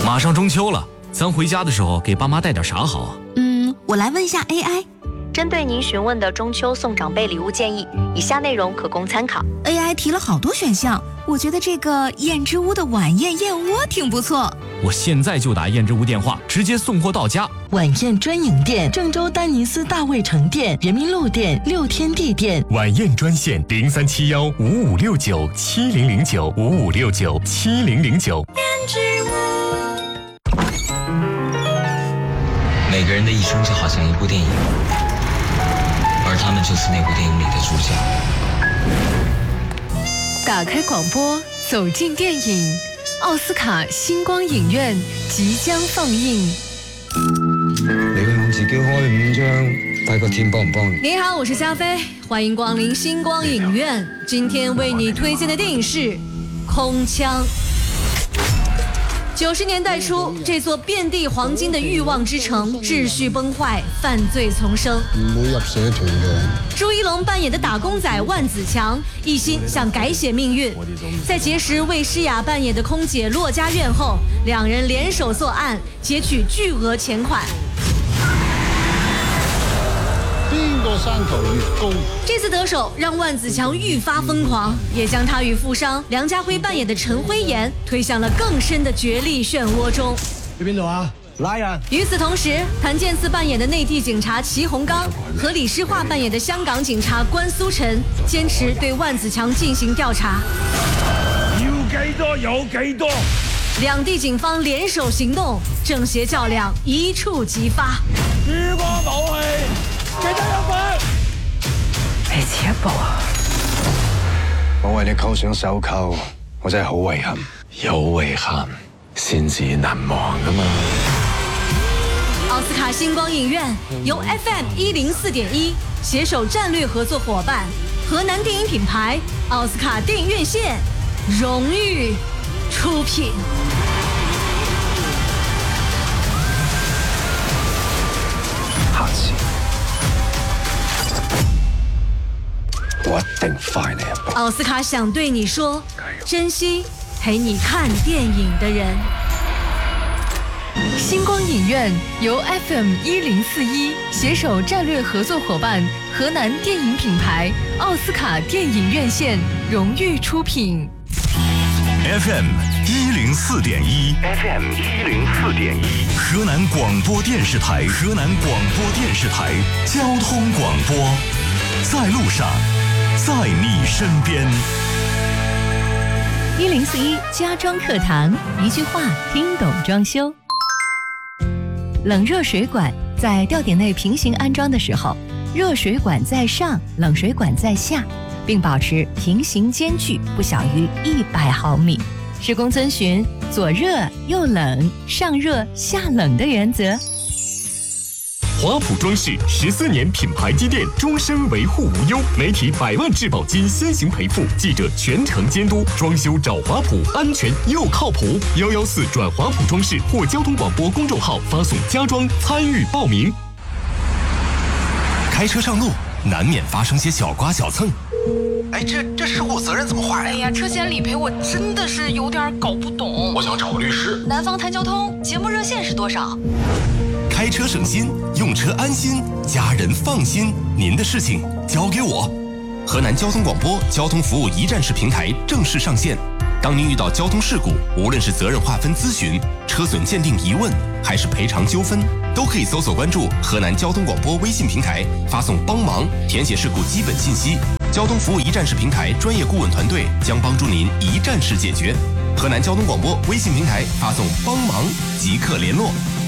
马上中秋了，咱回家的时候给爸妈带点啥好啊？ 我来问一下 AI。 针对您询问的中秋送长辈礼物建议，以下内容可供参考。 AI 提了好多选项，我觉得这个燕之屋的晚宴燕窝挺不错。 我现在就打燕之屋电话，直接送货到家。 晚宴专营店：郑州丹尼斯大卫城店、人民路店、六天地店。 晚宴专线03715569700955697009。 燕之屋。 每个人的一生就好像一部电影，而他们就是那部电影里的主角。 打开广播，走进电影，奥斯卡星光影院即将放映。 你去向自己開5張，睇個天幫唔幫你。 你好，我是夏飞，欢迎光临星光影院。今天为你推荐的电影是《空枪》。90年代初，这座遍地黄金的欲望之城秩序崩坏，犯罪丛生。 唔會入社團嘅。 朱一龍扮演的打工仔萬子強一心想改寫命運，在結識魏詩雅扮演的空姐駱家苑後，兩人聯手作案，劫取巨額錢款。 邊個山頭越高？ 這次得手讓萬子強愈發瘋狂，也將他與富商梁家輝扮演的陳輝炎推向了更深的角力漩渦中。 去邊度啊？拉人！ 與此同時，譚健次扮演的內地警察祁洪剛和李詩畫扮演的香港警察關蘇晨堅持對萬子強進行調查。 要幾多有幾多。 兩地警方聯手行動，正邪較量一觸即發。 如果武器，記得有份。 你遲一步啊！ 我為你扣上手銬，我真係好遺憾。 有遺憾先至難忘㗎嘛。 奧斯卡星光影院由 FM104.1攜手戰略合作夥伴河南電影品牌奧斯卡電影院線榮譽出品。 下次我一定快你一步。 奧斯卡想對你說，珍惜陪你看電影的人。星光影院由 FM1041攜手戰略合作夥伴河南電影品牌奧斯卡電影院線榮譽出品。 FM104.1 河南廣播電視台交通廣播，在路上，在你身邊。 1041家裝課堂，一句話聽懂裝修。冷熱水管在吊點內平行安裝的時候，熱水管在上，冷水管在下，並保持平行間距不小於100毫米，施工遵循左熱右冷、上熱下冷的原則。 華普裝飾14年品牌積澱，終身維護無憂，媒體100萬質保金先行賠付，記者全程監督，裝修找華普，安全又靠譜。114轉華普裝飾或交通廣播公眾號發送家裝參與報名。開車上路難免發生些小刮小蹭。 哎，這事故責任怎麼劃呀？ 哎呀，車險理賠我真的是有點搞不懂。 我想找個律師。 南方談交通節目熱線是多少？ 開車省心，用車安心，家人放心。您的事情交給我。河南交通廣播交通服務一站式平台正式上線。當您遇到交通事故，無論是責任劃分諮詢、車損鑑定疑問，還是賠償糾紛，都可以搜索關注河南交通廣播微信平台，發送幫忙，填寫事故基本信息。交通服務一站式平台專業顧問團隊將幫助您一站式解決。河南交通廣播微信平台發送幫忙即刻聯絡。